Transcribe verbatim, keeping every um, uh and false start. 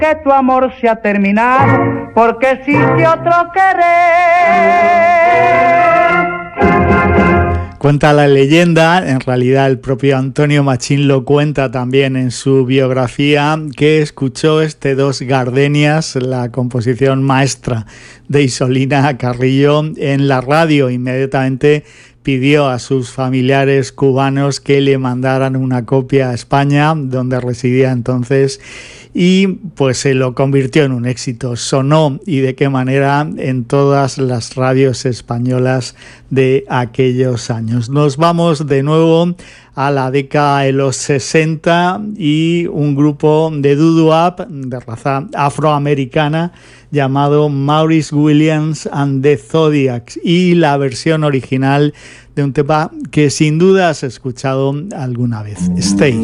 que tu amor se ha terminado porque existe otro querer. Cuenta la leyenda, en realidad el propio Antonio Machín lo cuenta también en su biografía, que escuchó este Dos Gardenias, la composición maestra de Isolina Carrillo, en la radio. Inmediatamente pidió a sus familiares cubanos que le mandaran una copia a España, donde residía entonces, y pues se lo convirtió en un éxito. Sonó, y de qué manera, en todas las radios españolas de aquellos años. Nos vamos de nuevo a la década de los sesenta y un grupo de doo-wop de raza afroamericana llamado Maurice Williams and the Zodiacs, y la versión original de un tema que sin duda has escuchado alguna vez, Stay.